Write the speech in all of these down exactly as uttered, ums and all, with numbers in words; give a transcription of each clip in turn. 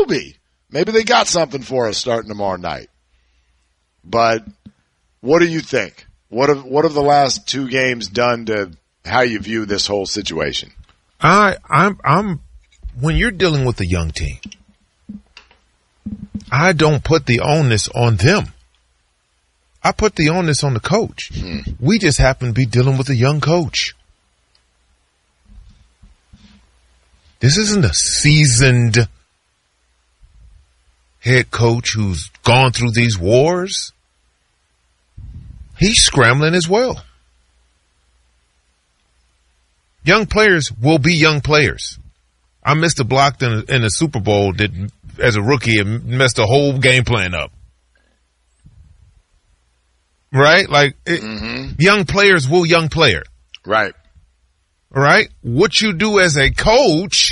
be. Maybe they got something for us starting tomorrow night. But what do you think? What have what have the last two games done to how you view this whole situation? I I'm I'm when you're dealing with a young team, I don't put the onus on them. I put the onus on the coach. Hmm. We just happen to be dealing with a young coach. This isn't a seasoned head coach who's gone through these wars. He's scrambling as well. Young players will be young players. I missed a block in, in the Super Bowl that, as a rookie, and messed the whole game plan up. Right? Like, it, mm-hmm. young players will young player. Right. Right? What you do as a coach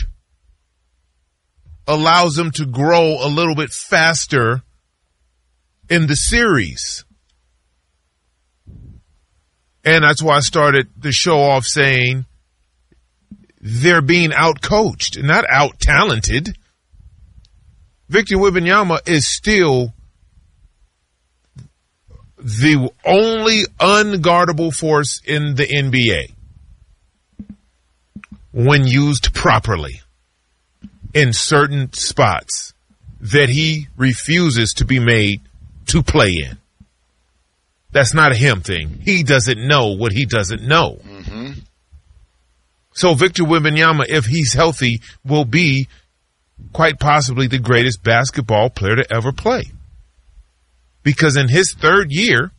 allows them to grow a little bit faster in the series. And that's why I started the show off saying they're being out-coached, not out-talented. Victor Wembanyama is still the only unguardable force in the N B A when used properly in certain spots that he refuses to be made to play in. That's not a him thing. He doesn't know what he doesn't know. Mm-hmm. So Victor Wembanyama, if he's healthy, will be quite possibly the greatest basketball player to ever play. Because in his third year,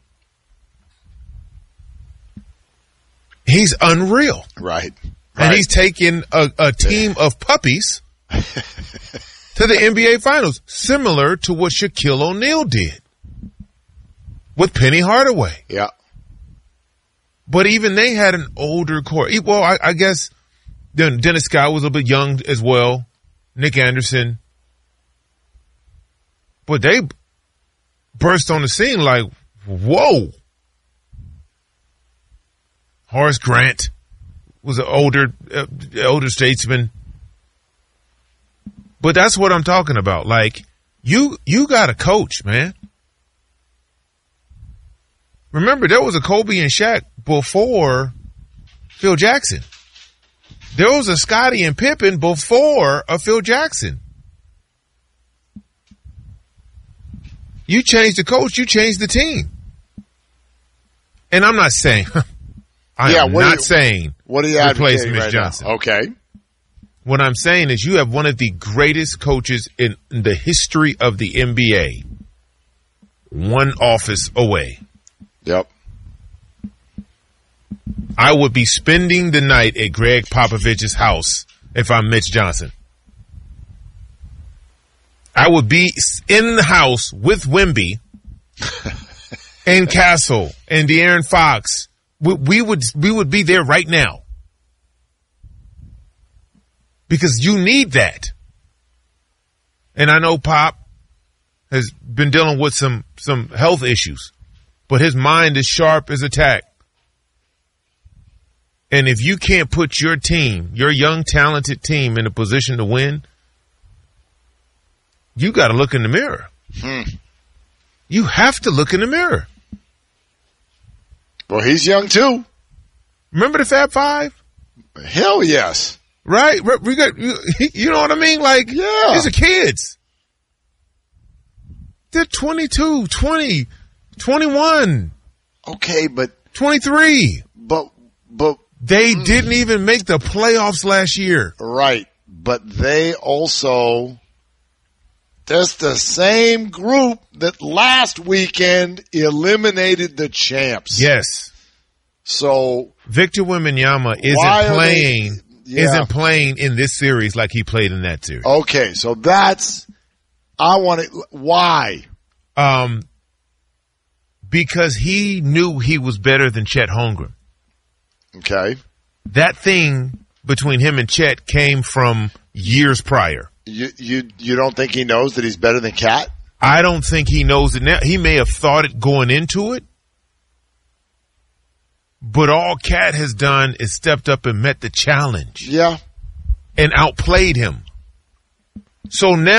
he's unreal. Right. And right. he's taken a, a team of puppies to the N B A Finals, similar to what Shaquille O'Neal did with Penny Hardaway. Yeah. But even they had an older core. Well, I, I guess Dennis Scott was a bit young as well. Nick Anderson. But they burst on the scene like, whoa. Horace Grant was an older, uh, older statesman. But that's what I'm talking about. Like, you, you got a coach, man. Remember, there was a Kobe and Shaq before Phil Jackson. There was a Scottie and Pippen before a Phil Jackson. You change the coach, you change the team. And I'm not saying, I yeah, am what not you, saying what are you replace Mitch right Johnson. Now? Okay. What I'm saying is you have one of the greatest coaches in, in the history of the N B A. One office away. Yep. I would be spending the night at Greg Popovich's house if I'm Mitch Johnson. I would be in the house with Wemby and Castle and De'Aaron Fox. We, we would we would be there right now. Because you need that. And I know Pop has been dealing with some, some health issues, but his mind is sharp as a tack. And if you can't put your team, your young, talented team in a position to win, you got to look in the mirror. Hmm. You have to look in the mirror. Well, he's young too. Remember the Fab Five? Hell yes. Right? We got, you know what I mean? Like, yeah. These are kids. They're twenty-two, twenty, twenty-one. Okay, but. twenty-three. But, but. They mm, didn't even make the playoffs last year. Right. But they also, that's the same group that last weekend eliminated the champs. Yes. So. Victor Wembanyama isn't playing. They, Yeah. Isn't playing in this series like he played in that series. Okay, so that's, I want to, why? Um, because he knew he was better than Chet Holmgren. Okay. That thing between him and Chet came from years prior. You, you, you don't think he knows that he's better than Cat? I don't think he knows it now. He may have thought it going into it. But all Cat has done is stepped up and met the challenge. Yeah. And outplayed him. So now